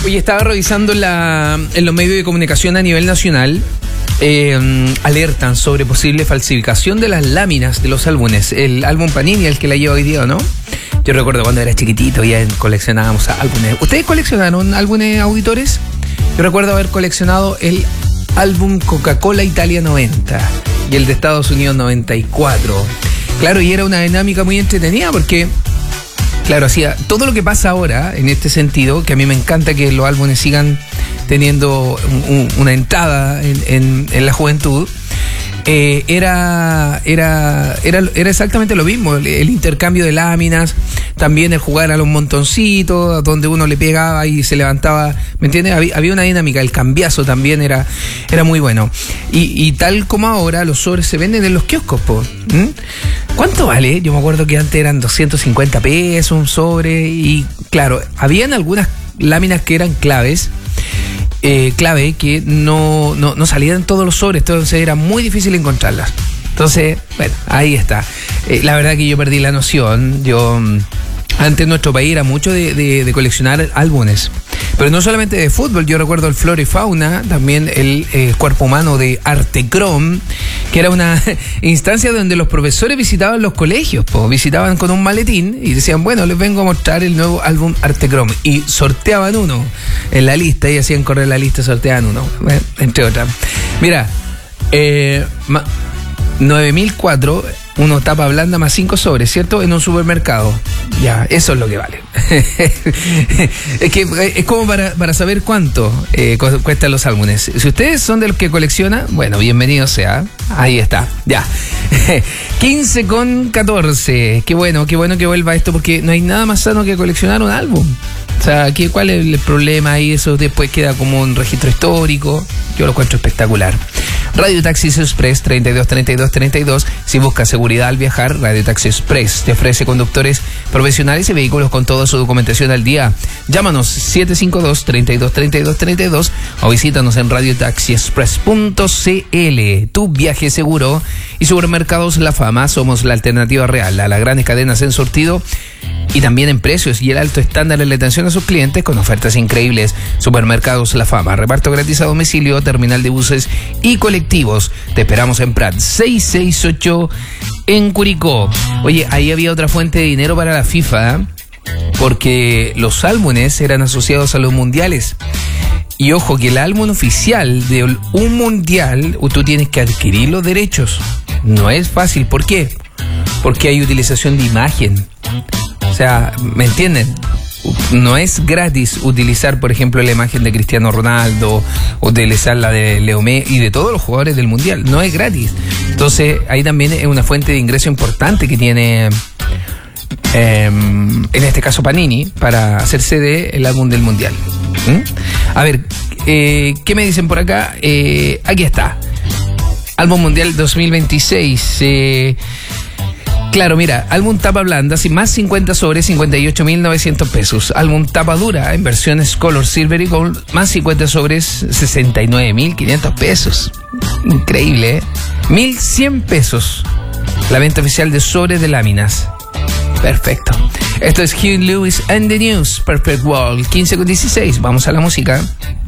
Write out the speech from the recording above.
Oye, estaba revisando en los medios de comunicación a nivel nacional. Alertan sobre posible falsificación de las láminas de los álbumes. El álbum Panini, el que la lleva hoy día, ¿no? Yo recuerdo cuando era chiquitito ya coleccionábamos álbumes. ¿Ustedes coleccionaron álbumes, auditores? Yo recuerdo haber coleccionado el álbum Coca-Cola Italia 90 y el de Estados Unidos 94. Claro, y era una dinámica muy entretenida porque, claro, hacía todo lo que pasa ahora en este sentido, que a mí me encanta que los álbumes sigan teniendo una entrada en la juventud. Era exactamente lo mismo, el intercambio de láminas, también el jugar a los montoncitos, donde uno le pegaba y se levantaba, ¿me entiendes? Había una dinámica, el cambiazo también era muy bueno. Y tal como ahora, los sobres se venden en los kioscos, po. ¿Cuánto vale? Yo me acuerdo que antes eran 250 pesos un sobre, y claro, habían algunas láminas que eran clave que no salían todos los sobres, entonces era muy difícil encontrarlas. Entonces, bueno, ahí está. La verdad que yo perdí la noción. Antes en nuestro país era mucho de coleccionar álbumes, pero no solamente de fútbol. Yo recuerdo el Flora y Fauna, también el cuerpo humano de Artecrom, que era una instancia donde los profesores visitaban los colegios, visitaban con un maletín y decían, bueno, les vengo a mostrar el nuevo álbum Artecrom, y sorteaban uno en la lista y hacían correr la lista, sorteaban uno, entre otras. Mira, 9004, uno tapa blanda más 5 sobres, ¿cierto? En un supermercado. Ya, eso es lo que vale. Es que es como para saber cuánto cuestan los álbumes. Si ustedes son de los que coleccionan, bueno, bienvenido sea. Ahí está, ya. 15:14. Qué bueno que vuelva esto, porque no hay nada más sano que coleccionar un álbum. O sea, ¿cuál es el problema ahí? Eso después queda como un registro histórico. Yo lo encuentro espectacular. Radio Taxis Express 323232. Si buscas seguridad al viajar, Radio Taxi Express te ofrece conductores profesionales y vehículos con toda su documentación al día. Llámanos 752-323232 o visítanos en radiotaxiexpress.cl. Tu viaje seguro. Y Supermercados La Fama, somos la alternativa real a las grandes cadenas en surtido y también en precios y el alto estándar en la atención a sus clientes con ofertas increíbles. Supermercados La Fama, reparto gratis a domicilio, terminal de buses y colectivos. Te esperamos en Prat 668 en Curicó. Oye, ahí había otra fuente de dinero para la FIFA, ¿eh? Porque los álbumes eran asociados a los mundiales. Y ojo, que el álbum oficial de un mundial, tú tienes que adquirir los derechos. No es fácil. ¿Por qué? Porque hay utilización de imagen. O sea, ¿me entienden? No es gratis utilizar, por ejemplo, la imagen de Cristiano Ronaldo, o utilizar la de Leo Messi y de todos los jugadores del mundial. No es gratis. Entonces, ahí también es una fuente de ingreso importante que tiene, en este caso, Panini, para hacerse del álbum del mundial. A ver, ¿qué me dicen por acá? Aquí está. Álbum mundial 2026. Claro, mira, álbum tapa blanda, más 50 sobres, 58.900 pesos. Álbum tapa dura, en versiones color, silver y gold, más 50 sobres, 69.500 pesos. Increíble, ¿eh? 1.100 pesos. La venta oficial de sobres de láminas. Perfecto. Esto es Huey Lewis and the News, Perfect World, 15:16. Vamos a la música.